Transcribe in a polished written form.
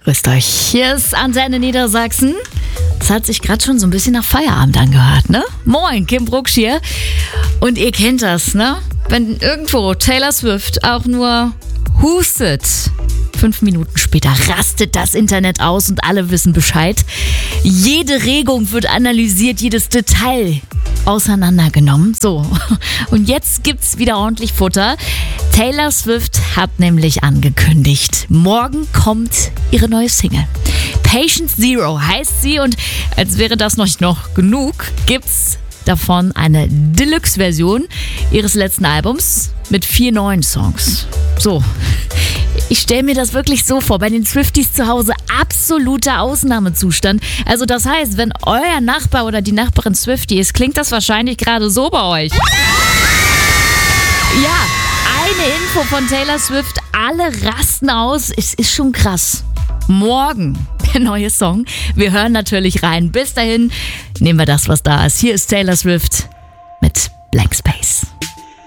Grüßt euch, hier ist Antenne Niedersachsen. Es hat sich gerade schon so ein bisschen nach Feierabend angehört, ne? Moin, Kim Brucksch hier. Und ihr kennt das, ne? Wenn irgendwo Taylor Swift auch nur hustet, 5 Minuten später rastet das Internet aus und alle wissen Bescheid. Jede Regung wird analysiert, jedes Detail auseinandergenommen. So, und jetzt gibt's wieder ordentlich Futter. Taylor Swift hat nämlich angekündigt, morgen kommt ihre neue Single. Patient Zero heißt sie, und als wäre das noch genug, gibt's davon eine Deluxe-Version ihres letzten Albums mit 4 neuen Songs. So, ich stelle mir das wirklich so vor, bei den Swifties zu Hause absoluter Ausnahmezustand. Also das heißt, wenn euer Nachbar oder die Nachbarin Swiftie ist, klingt das wahrscheinlich gerade so bei euch. Ja, eine Info von Taylor Swift, alle rasten aus, es ist schon krass. Morgen der neue Song. Wir hören natürlich rein. Bis dahin nehmen wir das, was da ist. Hier ist Taylor Swift mit Blank Space.